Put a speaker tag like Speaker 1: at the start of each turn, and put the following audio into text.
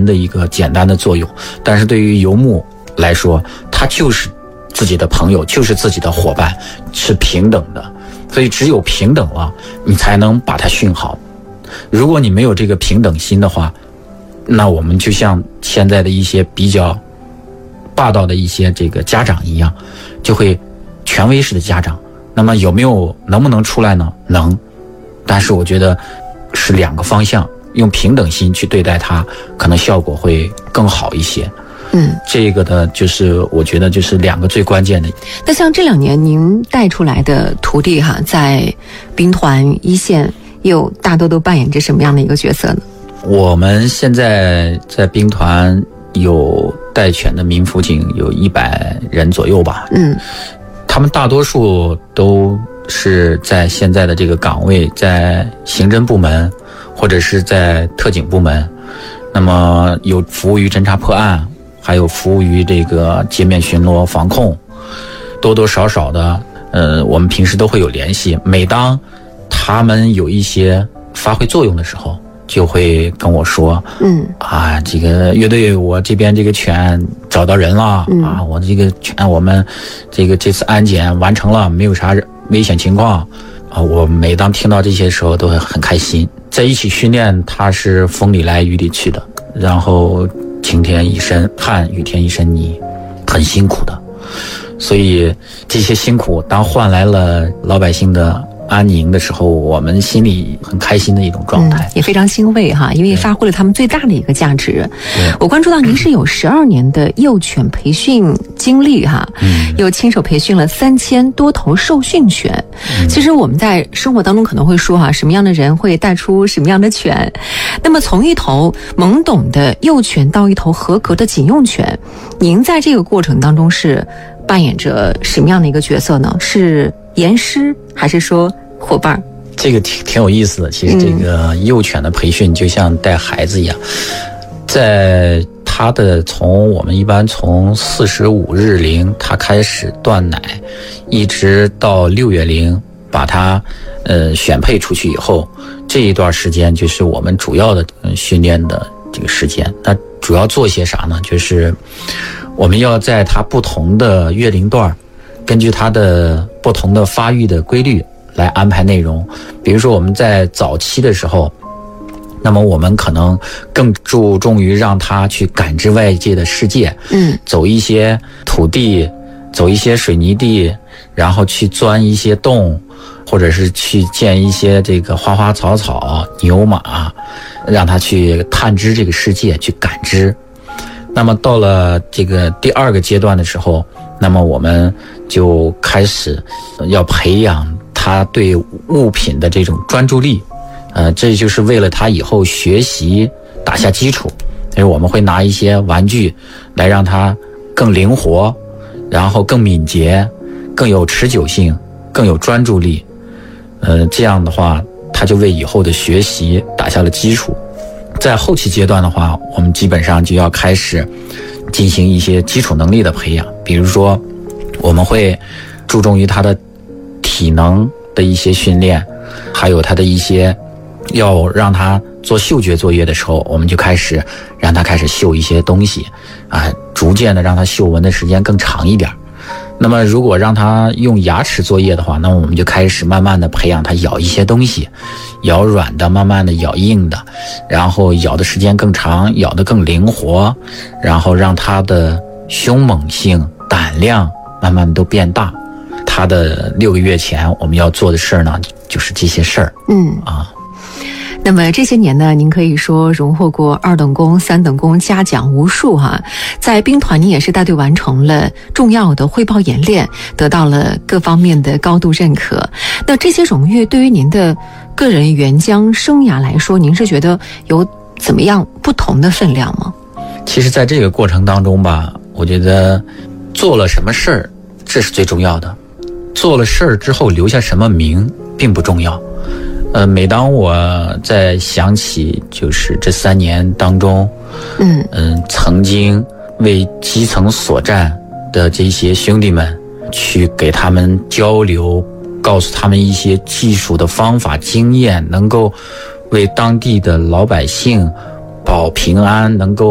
Speaker 1: 人的一个简单的作用，但是对于游牧来说，他就是自己的朋友，就是自己的伙伴，是平等的。所以只有平等了，你才能把它训好。如果你没有这个平等心的话，那我们就像现在的一些比较霸道的一些这个家长一样，就会权威式的家长。那么能不能出来呢？能，但是我觉得是两个方向，用平等心去对待它，可能效果会更好一些。这个呢，就是我觉得就是两个最关键的。
Speaker 2: 那像这2年您带出来的徒弟哈，在兵团一线又大多都扮演着什么样的一个角色呢？
Speaker 1: 我们现在在兵团有带犬的民辅警有100人左右吧。他们大多数都是在现在的这个岗位，在刑侦部门或者是在特警部门，那么有服务于侦查破案，还有服务于这个街面巡逻防控，多多少少的我们平时都会有联系。每当他们有一些发挥作用的时候，就会跟我说，这个乐队我这边这个犬找到人了，我这个犬我们这次安检完成了，没有啥危险情况我每当听到这些时候都会很开心。在一起训练，它是风里来雨里去的，然后晴天一身汗，雨天一身泥，很辛苦的。所以这些辛苦当换来了老百姓的安宁的时候，我们心里很开心的一种状态，
Speaker 2: 也非常欣慰哈，因为发挥了他们最大的一个价值。我关注到您是有12年的幼犬培训经历哈，又亲手培训了3000多头受训犬。其实我们在生活当中可能会说哈，什么样的人会带出什么样的犬。那么从一头懵懂的幼犬到一头合格的警用犬，您在这个过程当中是扮演着什么样的一个角色呢？是严师还是说伙伴？
Speaker 1: 这个挺有意思的。其实这个幼犬的培训就像带孩子一样，在它的我们一般从45日龄它开始断奶，一直到6月龄把它选配出去以后，这一段时间就是我们主要的训练的这个时间。那主要做些啥呢？就是我们要在它不同的月龄段，根据它的不同的发育的规律来安排内容。比如说我们在早期的时候，那么我们可能更注重于让它去感知外界的世界，走一些土地，走一些水泥地，然后去钻一些洞，或者是去见一些这个花花草草、牛马，让它去探知这个世界，去感知。那么到了这个第2个阶段的时候，那么我们就开始要培养他对物品的这种专注力，这就是为了他以后学习打下基础。所以我们会拿一些玩具来让他更灵活，然后更敏捷，更有持久性，更有专注力。这样的话，他就为以后的学习打下了基础。在后期阶段的话，我们基本上就要开始进行一些基础能力的培养。比如说我们会注重于他的体能的一些训练，还有他的一些要让他做嗅觉作业的时候，我们就开始让他开始嗅一些东西逐渐的让他嗅闻的时间更长一点。那么如果让他用牙齿作业的话，那么我们就开始慢慢的培养他咬一些东西，咬软的，慢慢的咬硬的，然后咬的时间更长，咬得更灵活，然后让他的凶猛性、胆量慢慢都变大。他的6个月前我们要做的事儿呢，就是这些事儿。
Speaker 2: 那么这些年呢，您可以说荣获过2等功、3等功，嘉奖无数哈。在兵团，您也是带队完成了重要的汇报演练，得到了各方面的高度认可。那这些荣誉对于您的个人援疆生涯来说，您是觉得有怎么样不同的分量吗？
Speaker 1: 其实在这个过程当中吧，我觉得做了什么事儿，这是最重要的。做了事儿之后留下什么名并不重要。每当我在想起就是这3年当中，曾经为基层所战的这些兄弟们，去给他们交流，告诉他们一些技术的方法经验，能够为当地的老百姓保平安，能够